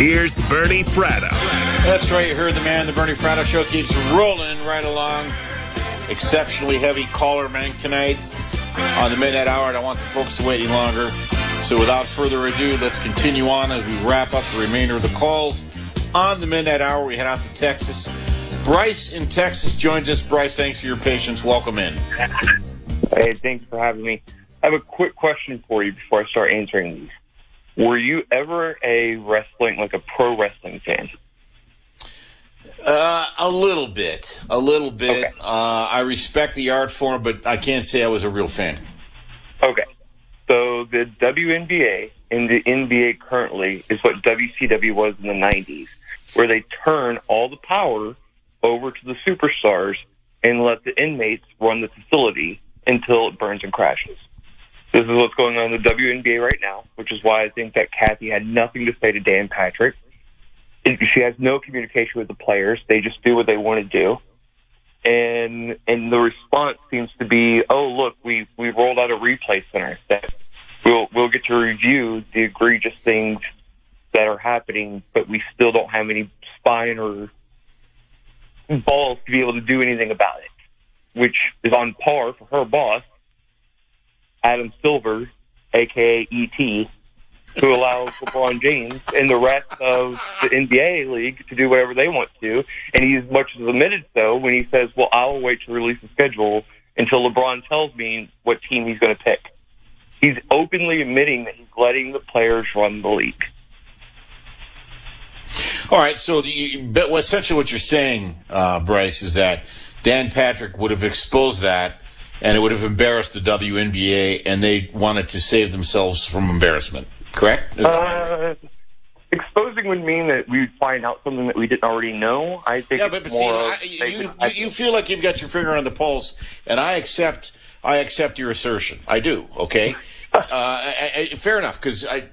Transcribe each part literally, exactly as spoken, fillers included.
Here's Bernie Fratto. That's right. You heard the man. The Bernie Fratto Show keeps rolling right along. Exceptionally heavy caller bank tonight on the midnight hour. I don't want the folks to wait any longer. So without further ado, let's continue on as we wrap up the remainder of the calls on the midnight hour. We head out to Texas. Bryce in Texas joins us. Bryce, thanks for your patience. Welcome in. Hey, thanks for having me. I have a quick question for you before I start answering these. Were you ever a wrestling, like a pro wrestling fan? Uh, a little bit. A little bit. Okay. Uh, I respect the art form, but I can't say I was a real fan. Okay. So the W N B A and the N B A currently is what W C W was in the nineties, where they turn all the power over to the superstars and let the inmates run the facility until it burns and crashes. This is what's going on in the W N B A right now, which is why I think that Kathy had nothing to say to Dan Patrick. She has no communication with the players. They just do what they want to do. And and the response seems to be, oh, look, we we rolled out a replay center that we'll we'll get to review the egregious things that are happening, but we still don't have any spine or balls to be able to do anything about it, which is on par for her boss, Adam Silver, a k a. E T, who allows LeBron James and the rest of the N B A league to do whatever they want to. And he's much as admitted so when he says, well, I'll wait to release the schedule until LeBron tells me what team he's going to pick. He's openly admitting that he's letting the players run the league. All right, so the, but essentially what you're saying, uh, Bryce, is that Dan Patrick would have exposed that and it would have embarrassed the W N B A, and they wanted to save themselves from embarrassment. Correct? Uh, exposing would mean that we would find out something that we didn't already know. I think yeah, but, but more see, I, you, you, you feel like you've got your finger on the pulse, and I accept I accept your assertion. I do, okay? uh, I, I, fair enough, because I,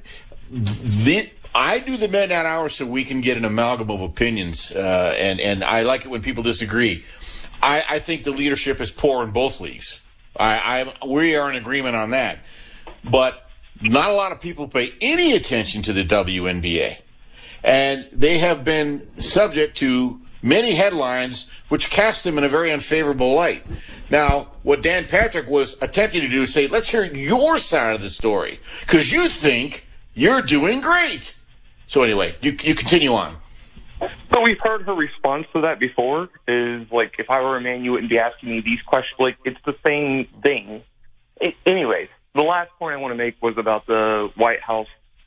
the, I do the midnight hour so we can get an amalgam of opinions, uh, and, and I like it when people disagree. I, I think the leadership is poor in both leagues. I, I we are in agreement on that. But not a lot of people pay any attention to the W N B A. And they have been subject to many headlines which cast them in a very unfavorable light. Now, what Dan Patrick was attempting to do is say, let's hear your side of the story, because you think you're doing great. So anyway, you, you continue on. But we've heard her response to that before, is like, if I were a man, you wouldn't be asking me these questions. Like, it's the same thing. It, anyways, the last point I want to make was about the White House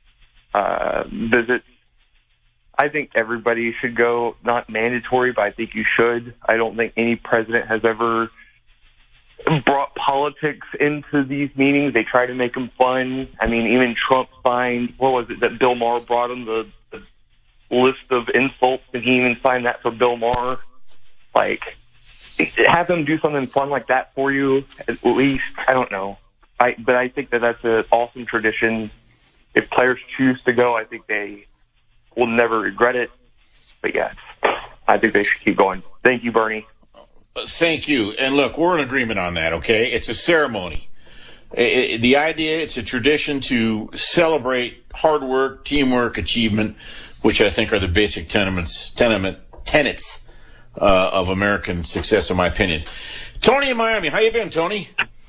uh, visits. I think everybody should go, not mandatory, but I think you should. I don't think any president has ever brought politics into these meetings. They try to make them fun. I mean, even Trump signed, what was it that Bill Maher brought him, the, the list of insults, and he even signed that for Bill Maher. Like, have them do something fun like that for you, at least. I don't know. I, but I think that that's an awesome tradition. If players choose to go, I think they will never regret it. But yes, I think they should keep going. Thank you, Bernie. Thank you. And look, we're in agreement on that, okay? It's a ceremony. It, it, the idea, it's a tradition to celebrate hard work, teamwork, achievement, which I think are the basic tenements, tenement, tenets uh, of American success, in my opinion. Tony in Miami. How you been, Tony?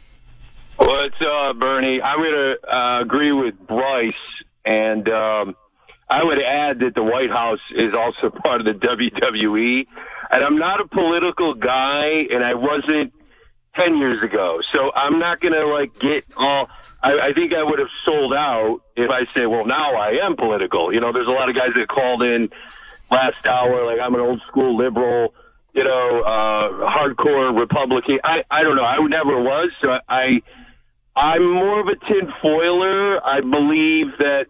What's up, Bernie? I'm going to uh, agree with Bryce, and um, I would add that the White House is also part of the W W E. And I'm not a political guy, and I wasn't ten years ago. So I'm not going to, like, get all – I think I would have sold out if I say, well, now I am political. You know, there's a lot of guys that called in last hour, like, I'm an old-school liberal, you know, uh, hardcore Republican. I, I don't know. I never was. So I, I'm more of a tinfoiler. I believe that,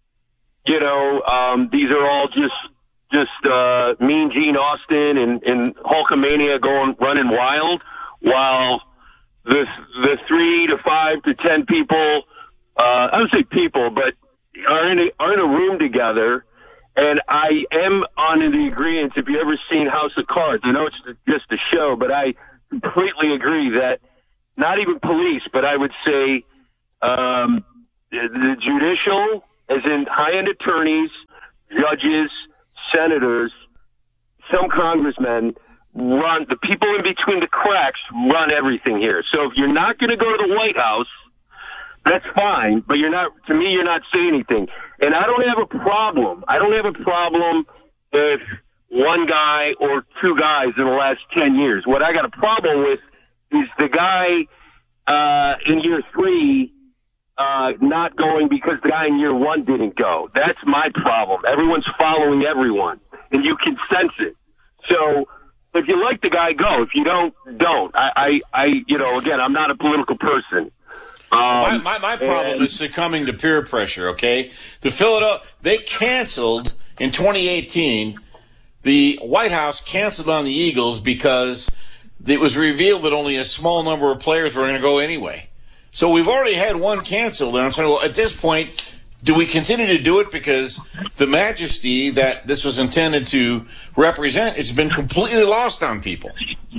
you know, um, these are all just – just uh, Mean Gene Austin and, and Hulkamania going running wild, while the the three to five to ten people, uh, I don't say people, but are in a, are in a room together. And I am on the agreement. If you ever seen House of Cards, I know it's just a show, but I completely agree that not even police, but I would say um, the, the judicial, as in high-end attorneys, judges, senators, some congressmen run, the people in between the cracks run everything here. So if you're not going to go to the White House, that's fine, but you're not, to me, you're not saying anything. And I don't have a problem. I don't have a problem if one guy or two guys in the last ten years. What I got a problem with is the guy uh, in year three uh, not going because the guy in year one didn't go. That's my problem. Everyone's following everyone, and you can sense it. So if you like the guy, go. If you don't, don't. I, I, I you know, again, I'm not a political person. Um, my, my, my problem and, is succumbing to peer pressure, okay? The Philadelphia, they canceled in twenty eighteen, the White House canceled on the Eagles because it was revealed that only a small number of players were going to go anyway. So we've already had one canceled, and I'm saying, well, at this point, do we continue to do it because the majesty that this was intended to represent has been completely lost on people?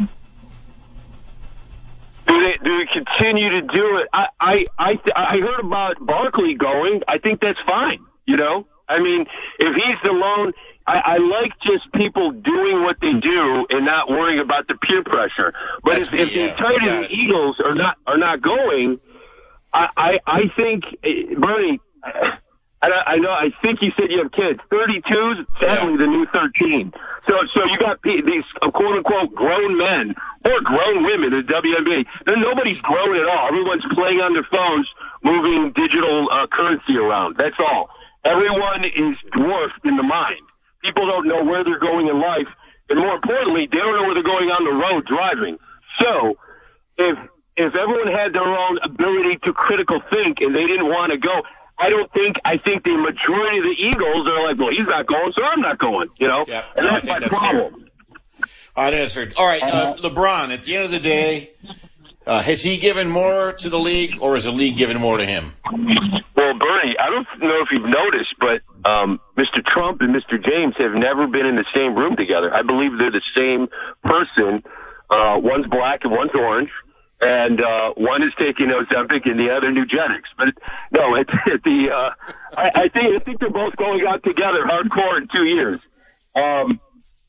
Do they, do we continue to do it? I I I, th- I heard about Barkley going. I think that's fine. You know, I mean, if he's the lone, I, I like just people doing what they do and not worrying about the peer pressure. But That's if, if yeah, the entirety of the Eagles are not are not going, I I, I think Bernie. And I, I know. I think you said you have kids. thirty-two's sadly Yeah. the new thirteen. So, so you got pe- these quote unquote grown men or grown women in the W N B A. Then nobody's grown at all. Everyone's playing on their phones, moving digital uh, currency around. That's all. Everyone is dwarfed in the mind. People don't know where they're going in life, and more importantly, they don't know where they're going on the road driving. So, if if everyone had their own ability to critical think and they didn't want to go. I don't think, I think the majority of the Eagles are like, well, he's not going, so I'm not going, you know? Yeah, and no, that's I think my that's problem. I think that's fair. All right, uh, LeBron, at the end of the day, uh, has he given more to the league, or has the league given more to him? Well, Bernie, I don't know if you've noticed, but um, Mister Trump and Mister James have never been in the same room together. I believe they're the same person. Uh, one's black and one's orange. And uh, one is taking Ozempic and the other Nugenics. But no, it's it, the uh, I, I think I think they're both going out together hardcore in two years. Um,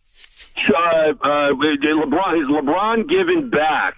uh, uh, LeBron is LeBron giving back.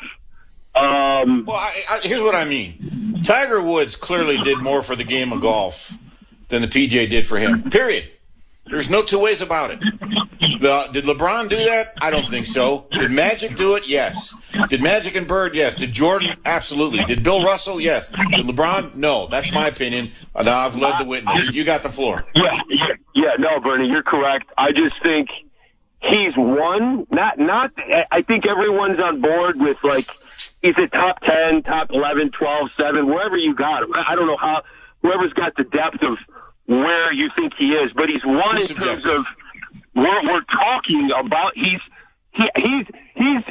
Um, Well, I, I, here's what I mean. Tiger Woods clearly did more for the game of golf than the P G A did for him. Period. There's no two ways about it. Uh, did LeBron do that? I don't think so. Did Magic do it? Yes. Did Magic and Bird? Yes. Did Jordan? Absolutely. Did Bill Russell? Yes. Did LeBron? No. That's my opinion. Now I've led the witness. You got the floor. Yeah, yeah, yeah. No, Bernie, you're correct. I just think he's won. Not, not. I think everyone's on board with like he's a top ten, top eleven, twelve, seven, wherever you got him. I don't know how. Whoever's got the depth of where you think he is, but he's won in terms of we're, we're talking about. He's he, he's he's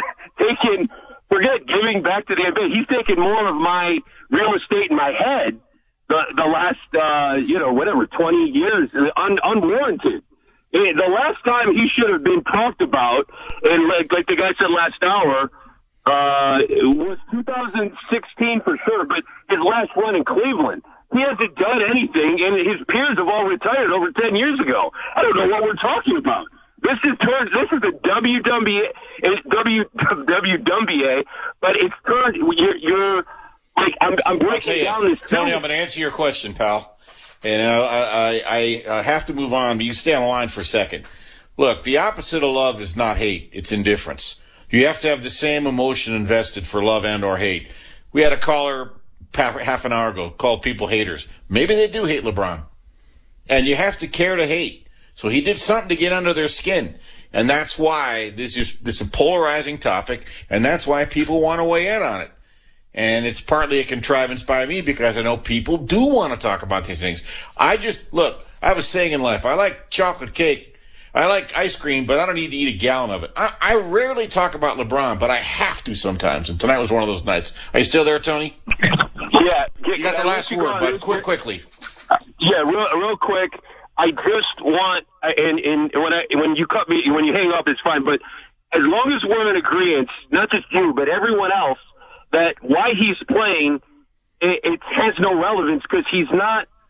taken. Forget giving back to the N B A. He's taken more of my real estate in my head the the last uh, you know whatever twenty years un, unwarranted. It, the last time he should have been talked about, and like like the guy said last hour, uh, it was two thousand sixteen for sure. But his last run in Cleveland. He hasn't done anything, and his peers have all retired over ten years ago. I don't know what we're talking about. This is turned. This is the W W A, W W W A, but it's turned. You're, you're like I'm, I'm breaking down this. Tony, I'm going to answer your question, pal, and uh, I, I, I have to move on. But you stay on the line for a second. Look, the opposite of love is not hate; it's indifference. You have to have the same emotion invested for love and or hate. We had a caller half an hour ago called people haters. Maybe they do hate LeBron. And you have to care to hate. So he did something to get under their skin. And that's why this is this is a polarizing topic, and that's why people want to weigh in on it. And it's partly a contrivance by me because I know people do want to talk about these things. I just, look, I have a saying in life. I like chocolate cake. I like ice cream, but I don't need to eat a gallon of it. I, I rarely talk about LeBron, but I have to sometimes. And tonight was one of those nights. Are you still there, Tony? Yeah. You got the last word, but quick, quickly. Yeah, real, real quick. I just want, and, and when I when you cut me, when you hang up, it's fine. But as long as we're in agreement, not just you, but everyone else, that why he's playing, it, it has no relevance because he's not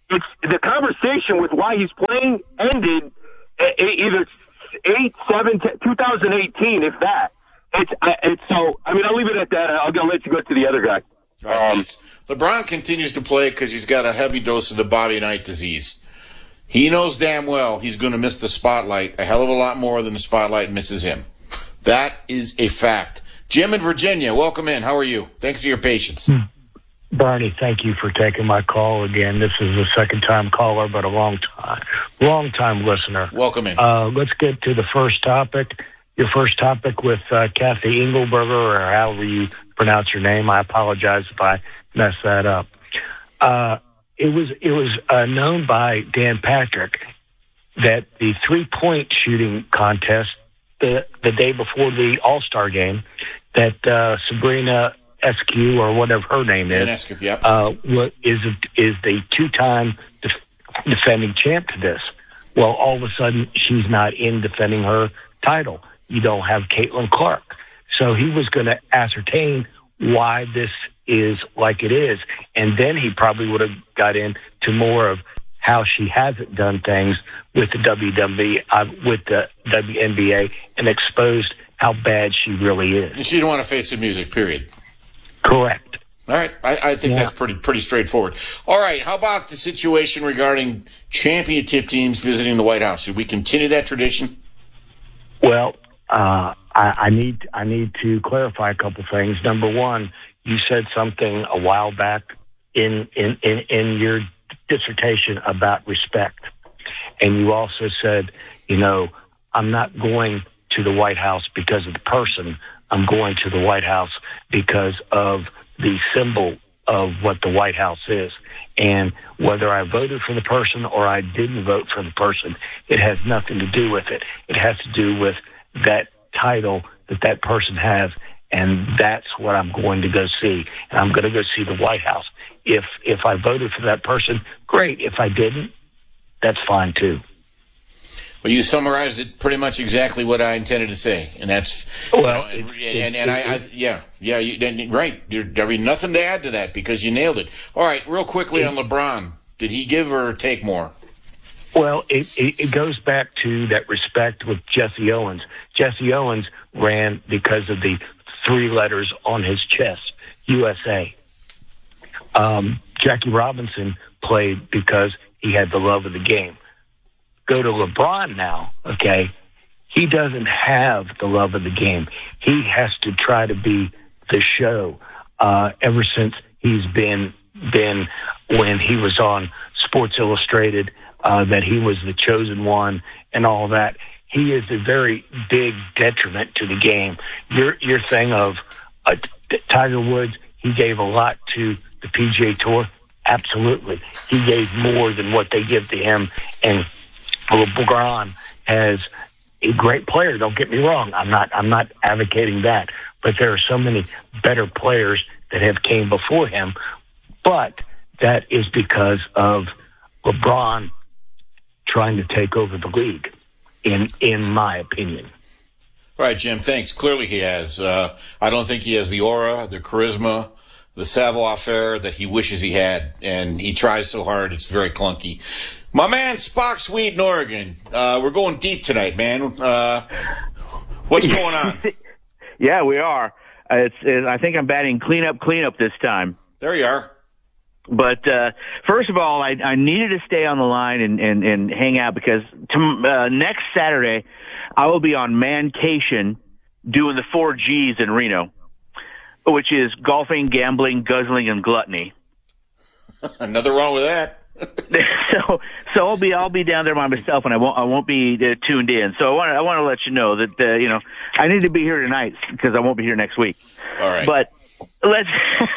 it's the conversation with why he's playing ended either eight, seven, two thousand eighteen, if that. It's, it's so. I mean, I'll leave it at that. I'll, I'll let you go to the other guy. All right, um, LeBron continues to play because he's got a heavy dose of the Bobby Knight disease. He knows damn well he's going to miss the spotlight a hell of a lot more than the spotlight misses him. That is a fact. Jim in Virginia, welcome in. How are you? Thanks for your patience. Bernie, thank you for taking my call again. This is a second-time caller, but a long time, long-time listener. Welcome in. Uh, let's get to the first topic. Your first topic with uh, Kathy Engelberger, or however you pronounce your name. I apologize if I mess that up. Uh, it was it was uh, known by Dan Patrick that the three-point shooting contest the the day before the All-Star game, that uh, Sabrina Eskew, or whatever her name is, Eskew, yep. uh, is is the two-time def- defending champ to this. Well, all of a sudden, she's not in defending her title. You don't have Caitlin Clark. So he was going to ascertain why this is like it is, and then he probably would have got into more of how she hasn't done things with the W W E, uh, with the W N B A, and exposed how bad she really is. She didn't want to face the music, period. Correct. All right. I, I think Yeah. that's pretty pretty straightforward. All right. How about the situation regarding championship teams visiting the White House? Should we continue that tradition? Well, uh, I, I need I need to clarify a couple things. Number one, you said something a while back in in, in, in your dissertation about respect, and you also said, you know, I'm not going to the White House because of the person. I'm going to the White House because of the symbol of what the White House is. And whether I voted for the person or I didn't vote for the person, it has nothing to do with it. It has to do with that title that that person has, and that's what I'm going to go see. And I'm going to go see the White House. If if I voted for that person, great. If I didn't, that's fine too. Well, you summarized it pretty much exactly what I intended to say, and that's Well, you know, it- and, and, it- and I, it- I yeah yeah you, then, right. There, there be nothing to add to that because you nailed it. All right, real quickly on LeBron, did he give or take more? Well, it, it, it goes back to that respect with Jesse Owens. Jesse Owens ran because of the three letters on his chest, U S A. Um, Jackie Robinson played because he had the love of the game. Go to LeBron now, okay? He doesn't have the love of the game. He has to try to be the show. Uh, ever since he's been been when he was on Sports Illustrated, uh, that he was the chosen one and all that. He is a very big detriment to the game. Your your thing of uh, T- Tiger Woods, he gave a lot to the P G A Tour. Absolutely, he gave more than what they give to him. And LeBron has a great player. Don't get me wrong. I'm not. I'm not advocating that. But there are so many better players that have came before him. But that is because of LeBron trying to take over the league, in in my opinion. All right, Jim, thanks. Clearly he has. Uh, I don't think he has the aura, the charisma, the savoir-faire that he wishes he had, and he tries so hard, it's very clunky. My man, Spock Sweet in Oregon, uh, we're going deep tonight, man. Uh, what's going on? Yeah, we are. Uh, it's, it, I think I'm batting cleanup, cleanup this time. There you are. But uh, first of all, I, I needed to stay on the line and, and, and hang out because to, uh, next Saturday I will be on Mancation doing the four G's in Reno, which is golfing, gambling, guzzling, and gluttony. Nothing wrong with that. so, so I'll be I'll be down there by myself, and I won't I won't be uh, tuned in. So I want I want to let you know that uh, you know I need to be here tonight because I won't be here next week. All right. But let's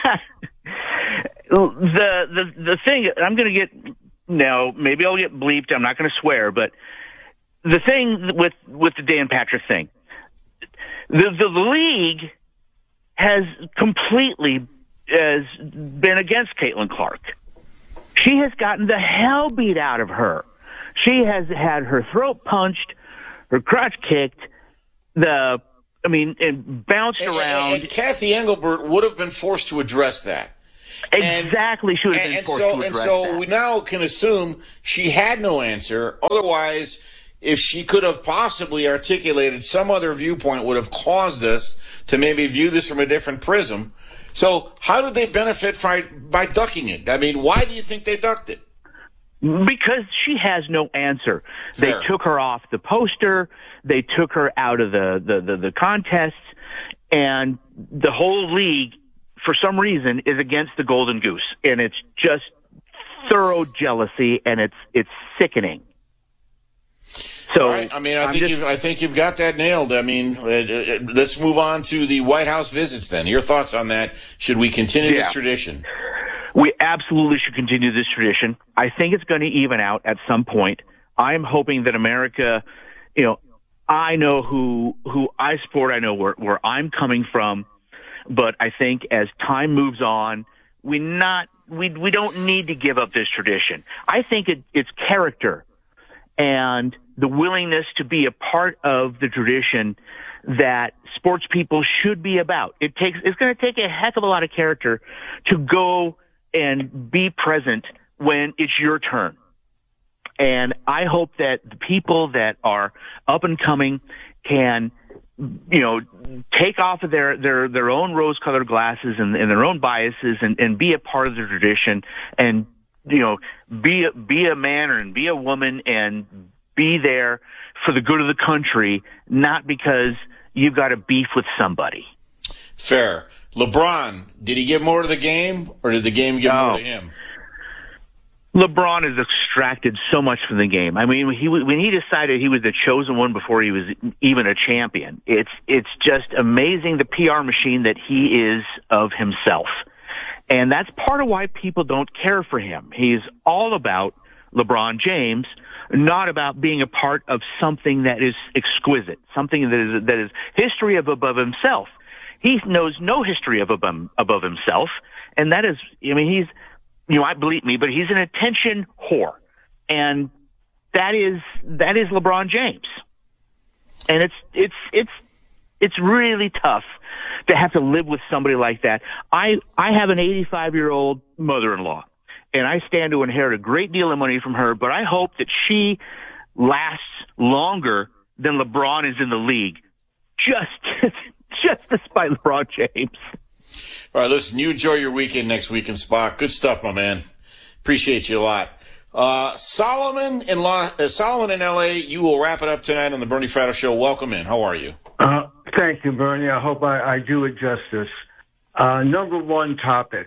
the the the thing I'm going to get now. Maybe I'll get bleeped. I'm not going to swear, but the thing with with the Dan Patrick thing, the the, the league has completely has been against Caitlin Clark. She has gotten the hell beat out of her. She has had her throat punched, her crotch kicked, the, I mean, and bounced And, around. and, and Kathy Engelbert would have been forced to address that. Exactly. And, she would have and, been and forced so, to And address so that. we now can assume she had no answer. Otherwise, if she could have possibly articulated some other viewpoint, would have caused us to maybe view this from a different prism. So how did they benefit by, by ducking it? I mean, why do you think they ducked it? Because she has no answer. Fair. They took her off the poster. They took her out of the, the, the, the contests. And the whole league, for some reason, is against the Golden Goose. And it's just thorough jealousy, and it's it's sickening. So, right. I mean, I I'm think just, you've, I think you've got that nailed. I mean, uh, uh, let's move on to the White House visits then. Your thoughts on that? Should we continue Yeah. this tradition? We absolutely should continue this tradition. I think it's going to even out at some point. I'm hoping that America, you know, I know who who I support. I know where, where I'm coming from. But I think as time moves on, we not we we don't need to give up this tradition. I think it, it's character and the willingness to be a part of the tradition that sports people should be about. It takes it's going to take a heck of a lot of character to go and be present when it's your turn. And I hope that the people that are up and coming can, you know, take off of their, their, their own rose-colored glasses and, and their own biases and, and be a part of the tradition and, you know, be a, be a man and be a woman and be there for the good of the country, not because you've got a beef with somebody. Fair. LeBron, did he give more to the game, or did the game give No. more to him? LeBron has extracted so much from the game. I mean, he when he decided he was the chosen one before he was even a champion, it's it's just amazing the P R machine that he is of himself. And that's part of why people don't care for him. He's all about LeBron James, not about being a part of something that is exquisite, something that is that is history of above himself. He knows no history of above, above himself, and that is, I mean, he's, you might believe me, but he's an attention whore, and that is that is LeBron James, and it's it's it's it's really tough to have to live with somebody like that. I I have an eighty-five year old mother-in-law, and I stand to inherit a great deal of money from her, but I hope that she lasts longer than LeBron is in the league, just just despite LeBron James. All right, listen, you enjoy your weekend next week in Spock. Good stuff, my man. Appreciate you a lot. Uh, Solomon in La- uh, Solomon in L A, you will wrap it up tonight on the Bernie Fratto Show. Welcome in. How are you? Uh, thank you, Bernie. I hope I, I do it justice. Uh, number one topic.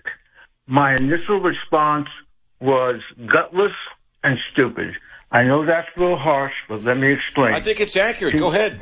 My initial response was gutless and stupid. I know that's a little harsh, but let me explain. I think it's accurate. She, Go ahead.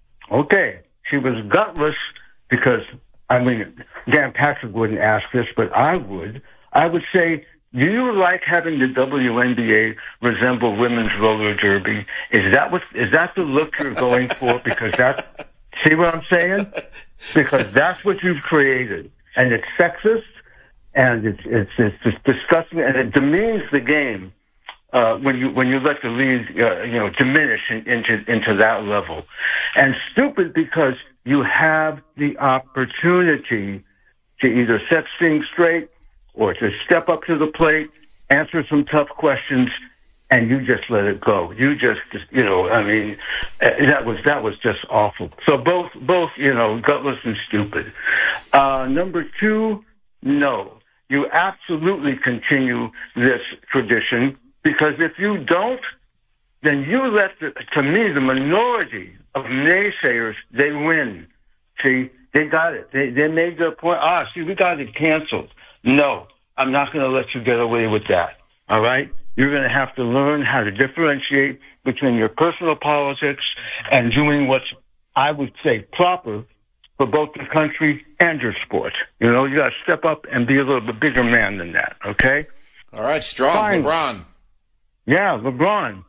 Okay. She was gutless because, I mean, Dan Patrick wouldn't ask this, but I would. I would say, do you like having the W N B A resemble women's roller derby? Is that what? Is that the look you're going for? Because that's, see what I'm saying? Because that's what you've created, and it's sexist, and it's it's it's just disgusting, and it demeans the game uh, when you when you let the league uh, you know diminish in, into into that level, and stupid because you have the opportunity to either set things straight or to step up to the plate, answer some tough questions, and you just let it go. You just, just you know, I mean, that was that was just awful. So both, both, you know, gutless and stupid. Uh, number two, no. You absolutely continue this tradition, because if you don't, then you let, the, to me, the minority of naysayers, they win. See, they got it. They, they made their point. Ah, see, we got it canceled. No, I'm not going to let you get away with that. All right? You're going to have to learn how to differentiate between your personal politics and doing what's, I would say, proper for both the country and your sport. You know, you got to step up and be a little bit bigger man than that, okay? All right, strong. Fine. LeBron. Yeah, LeBron.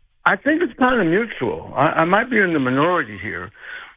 I think it's kind of mutual. I, I might be in the minority here.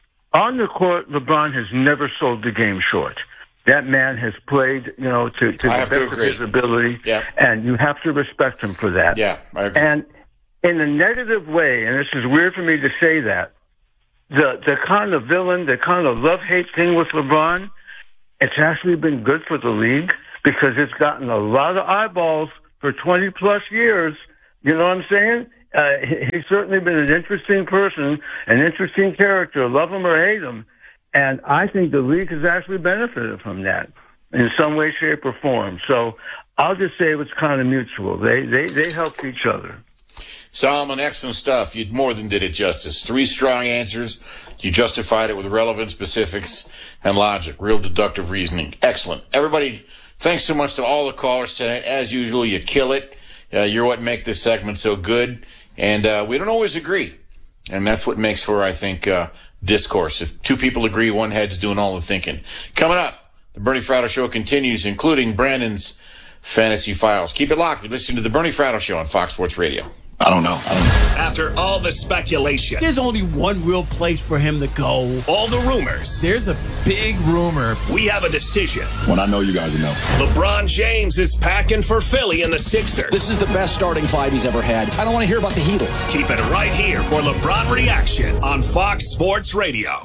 On the court, LeBron has never sold the game short. That man has played, you know, to, to the have to best of agree. his ability, Yeah. and you have to respect him for that. Yeah, I agree. And in a negative way, and this is weird for me to say that, the the kind of villain, the kind of love-hate thing with LeBron, it's actually been good for the league, because it's gotten a lot of eyeballs for twenty plus years. You know what I'm saying? Uh, he, he's certainly been an interesting person, an interesting character, love him or hate him. And I think the league has actually benefited from that in some way, shape, or form. So I'll just say it was kind of mutual. They, they, they helped each other. Solomon, excellent stuff. You more than did it justice. Three strong answers. You justified it with relevant specifics and logic. Real deductive reasoning. Excellent. Everybody, thanks so much to all the callers tonight. As usual, you kill it. Uh, you're what make this segment so good. And uh, we don't always agree. And that's what makes for, I think, uh, discourse. If two people agree, one head's doing all the thinking. Coming up, the Bernie Fratto Show continues, including Brandon's Fantasy Files. Keep it locked. You're listening to the Bernie Fratto Show on Fox Sports Radio. I don't know. I don't know. After all the speculation, there's only one real place for him to go. All the rumors. There's a big rumor. We have a decision. When I know you guys know. LeBron James is packing for Philly and the Sixers. This is the best starting five he's ever had. I don't want to hear about the Heatles. Keep it right here for LeBron Reactions on Fox Sports Radio.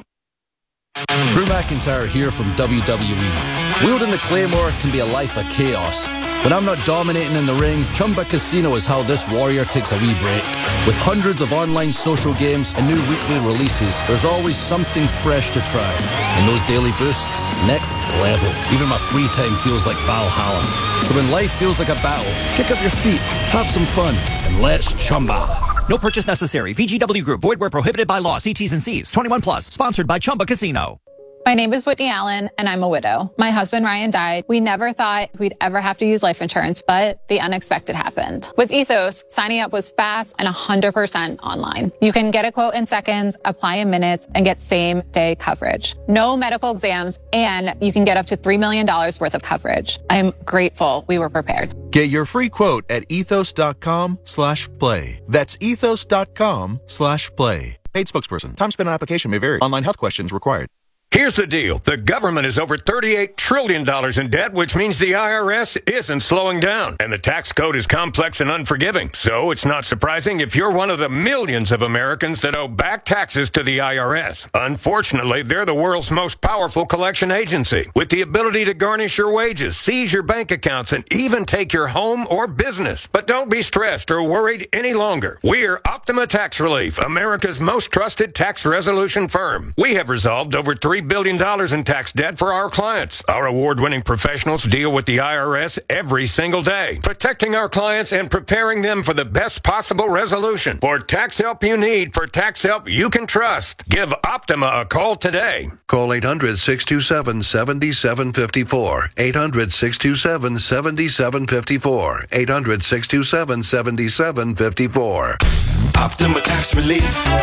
Drew McIntyre here from W W E. Wielding the Claymore can be a life of chaos. When I'm not dominating in the ring, Chumba Casino is how this warrior takes a wee break. With hundreds of online social games and new weekly releases, there's always something fresh to try. And those daily boosts, next level. Even my free time feels like Valhalla. So when life feels like a battle, kick up your feet, have some fun, and let's Chumba. No purchase necessary. V G W Group. Void where prohibited by law. See T's and C's. twenty-one plus. Sponsored by Chumba Casino. My name is Whitney Allen, and I'm a widow. My husband, Ryan, died. We never thought we'd ever have to use life insurance, but the unexpected happened. With Ethos, signing up was fast and one hundred percent online. You can get a quote in seconds, apply in minutes, and get same-day coverage. No medical exams, and you can get up to three million dollars worth of coverage. I'm grateful we were prepared. Get your free quote at ethos.com slash play. That's ethos.com slash play. Paid spokesperson. Time spent on application may vary. Online health questions required. Here's the deal. The government is over thirty-eight trillion dollars in debt, which means the I R S isn't slowing down. And the tax code is complex and unforgiving. So it's not surprising if you're one of the millions of Americans that owe back taxes to the I R S. Unfortunately, they're the world's most powerful collection agency, with the ability to garnish your wages, seize your bank accounts, and even take your home or business. But don't be stressed or worried any longer. We're Optima Tax Relief, America's most trusted tax resolution firm. We have resolved over three billion dollars in tax debt for our clients. Our award-winning professionals deal with the I R S every single day, protecting our clients and preparing them for the best possible resolution. For tax help you need, for tax help you can trust, give Optima a call today. Call eight hundred, six two seven, seven seven five four. eight hundred, six two seven, seven seven five four. eight hundred, six two seven, seven seven five four. Optima Tax Relief.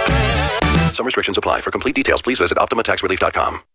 Some restrictions apply. For complete details, please visit optima tax relief dot com.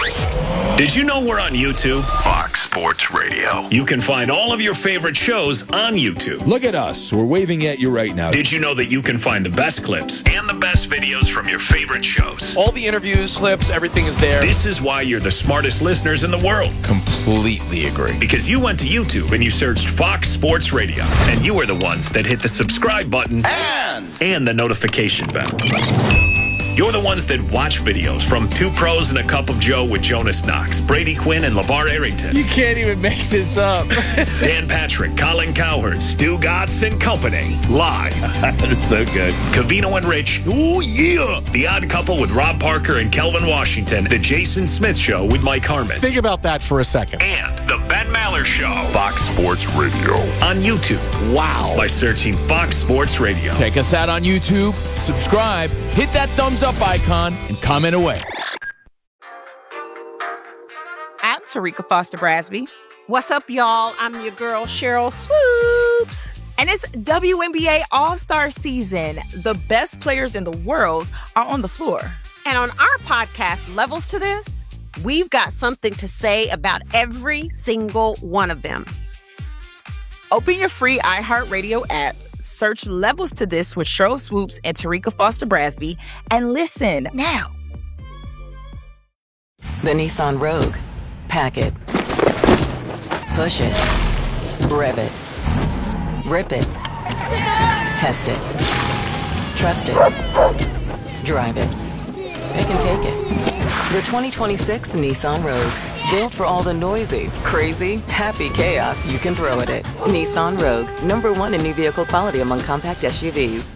Did you know we're on YouTube? Fox Sports Radio. You can find all of your favorite shows on YouTube. Look at us. We're waving at you right now. Did you know that you can find the best clips and the best videos from your favorite shows? All the interviews, clips, everything is there. This is why you're the smartest listeners in the world. Completely agree. Because you went to YouTube and you searched Fox Sports Radio. And you are the ones that hit the subscribe button and, and the notification bell. You're the ones that watch videos from Two Pros and a Cup of Joe with Jonas Knox, Brady Quinn, and LeVar Arrington. You can't even make this up. Dan Patrick, Colin Cowherd, Stu Gatz and Company. Live. That's so good. Covino and Rich. Oh, yeah. The Odd Couple with Rob Parker and Kelvin Washington. The Jason Smith Show with Mike Harmon. Think about that for a second. And The Ben Maller Show. Fox Sports Radio. On YouTube. Wow. By searching Fox Sports Radio. Check us out on YouTube. Subscribe. Hit that thumbs up icon and comment away. I'm Tarika Foster Brasby. What's up, y'all? I'm your girl, Cheryl Swoops. And it's W N B A All-Star Season. The best players in the world are on the floor. And on our podcast, Levels to This, we've got something to say about every single one of them. Open your free iHeartRadio app. Search Levels to This with Cheryl Swoops and Tarika Foster Brasby and listen now. The Nissan Rogue. Pack it. Push it. Rev it. Rip it. Test it. Trust it. Drive it. Pick and take it. The twenty twenty-six Nissan Rogue. Built for all the noisy, crazy, happy chaos you can throw at it. Nissan Rogue, number one in new vehicle quality among compact S U Vs.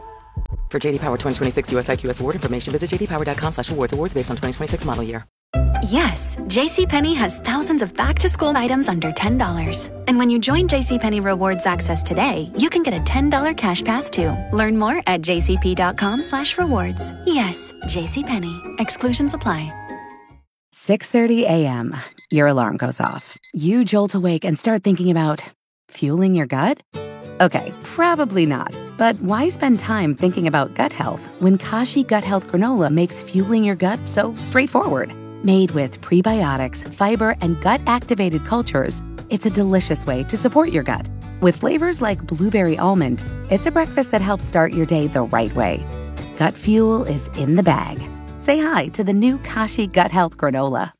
For J D Power twenty twenty-six U S I Q S award information, visit jdpower.com slash awards. Awards based on twenty twenty-six model year. Yes, JCPenney has thousands of back-to-school items under ten dollars. And when you join JCPenney Rewards Access today, you can get a ten dollars cash pass too. Learn more at jcp.com slash rewards. Yes, JCPenney. Exclusions apply. six thirty a.m. Your alarm goes off. You jolt awake and start thinking about fueling your gut? Okay, probably not. But why spend time thinking about gut health when Kashi Gut Health Granola makes fueling your gut so straightforward? Made with prebiotics, fiber, and gut-activated cultures, it's a delicious way to support your gut. With flavors like blueberry almond, it's a breakfast that helps start your day the right way. Gut fuel is in the bag. Say hi to the new Kashi Gut Health Granola.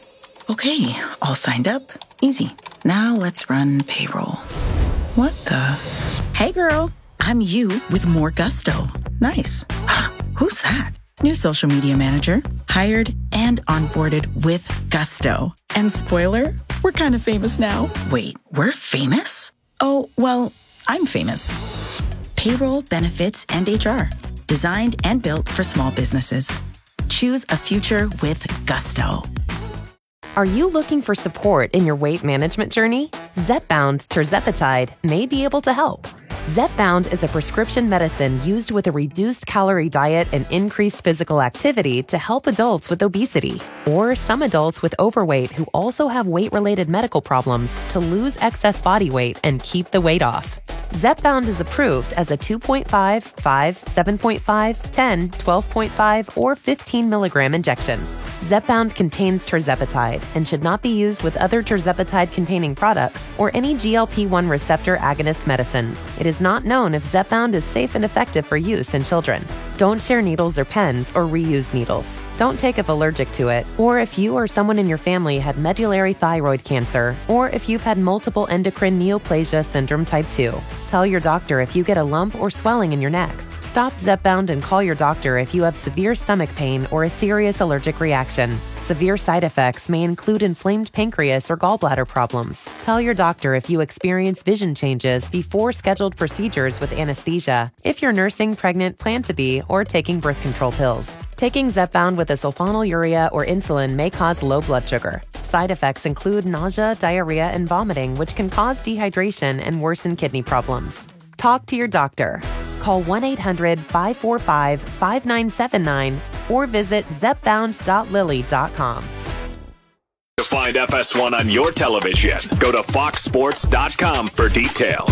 Okay, all signed up. Easy. Now let's run payroll. What the? Hey girl, I'm you with more gusto. Nice. Who's that? New social media manager, hired and onboarded with gusto. And spoiler, we're kind of famous now. Wait, we're famous? Oh, well, I'm famous. Payroll, benefits, and H R. Designed and built for small businesses. Choose a future with gusto. Are you looking for support in your weight management journey? Zepbound tirzepatide may be able to help. Zepbound is a prescription medicine used with a reduced calorie diet and increased physical activity to help adults with obesity or some adults with overweight who also have weight-related medical problems to lose excess body weight and keep the weight off. Zepbound is approved as a two point five, five, seven point five, ten, twelve point five, or fifteen milligram injection. Zepbound contains tirzepatide and should not be used with other tirzepatide-containing products or any G L P one receptor agonist medicines. It is not known if Zepbound is safe and effective for use in children. Don't share needles or pens or reuse needles. Don't take if allergic to it, or if you or someone in your family had medullary thyroid cancer, or if you've had multiple endocrine neoplasia syndrome type two. Tell your doctor if you get a lump or swelling in your neck. Stop Zepbound and call your doctor if you have severe stomach pain or a serious allergic reaction. Severe side effects may include inflamed pancreas or gallbladder problems. Tell your doctor if you experience vision changes before scheduled procedures with anesthesia, if you're nursing, pregnant, plan to be, or taking birth control pills. Taking Zepbound with a sulfonylurea or insulin may cause low blood sugar. Side effects include nausea, diarrhea, and vomiting, which can cause dehydration and worsen kidney problems. Talk to your doctor. Call one eight hundred, five four five, five nine seven nine or visit zepbound dot lilly dot com. To find F S one on your television, go to fox sports dot com for details.